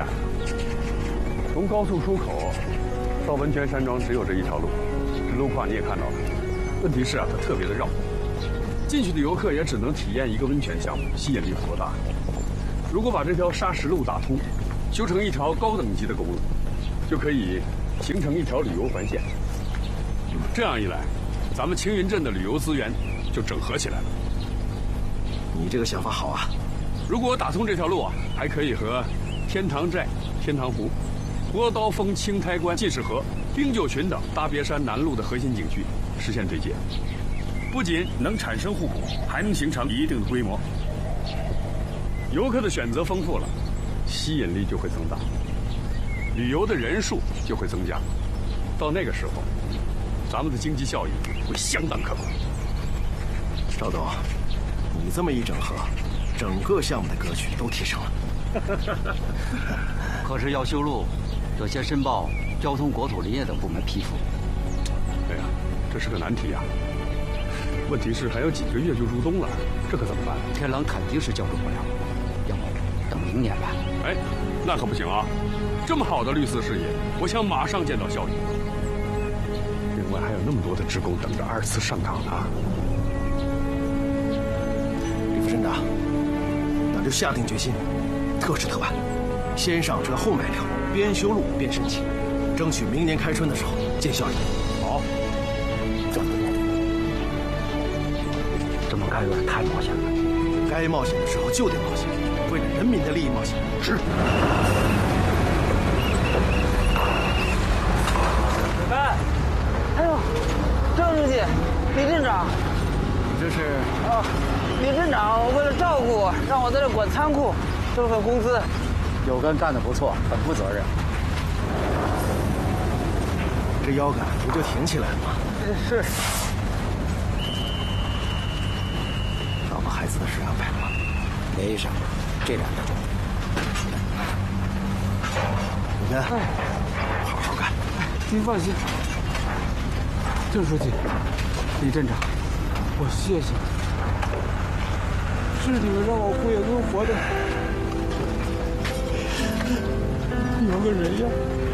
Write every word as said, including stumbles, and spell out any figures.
啊，从高速出口到温泉山庄只有这一条路，这路况你也看到了。问题是啊，它特别的绕，进去的游客也只能体验一个温泉项目，吸引力不够大。如果把这条砂石路打通，修成一条高等级的公路，就可以形成一条旅游环线。这样一来，咱们青云镇的旅游资源就整合起来了。 你这个想法好啊！ 如果打通这条路啊，还可以和天堂寨、天堂湖、磨刀峰、青苔关、进士河、冰九群等大别山南麓的核心景区实现对接，不仅能产生互补，还能形成一定的规模。游客的选择丰富了，吸引力就会增大，旅游的人数就会增加。到那个时候，咱们的经济效益会相当可观。 赵董，你这么一整合，整个项目的格局都提升了。 可是要修路，得先申报交通、国土、林业等部门批复。 哎呀，这是个难题啊！问题是还有几个月就入冬了，这可怎么办？ 天冷肯定是交通不了，要不等明年吧？ 哎，那可不行啊！这么好的绿色事业，我想马上见到效益。另外还有那么多的职工等着二次上岗呢。 李副镇长，那就下定决心，特事特办，先上车后买票，边修路边申请，争取明年开春的时候见效益。 好， 走。 这么干有点太冒险了。 该冒险的时候就得冒险，为了人民的利益冒险。 是。 哎，哎呦，郑书记，李镇长， 你这是？ 啊，李镇长为了照顾我，让我在这管仓库，这份工资。 有根干得不错，很负责任。 这腰杆不就挺起来了吗？ 是。 照顾孩子的事安排了吗？ 没啥，这两个钟。 你看，好好干。 您放心，郑书记，李镇长，我谢谢你，是你们让我胡也跟活的有个人样。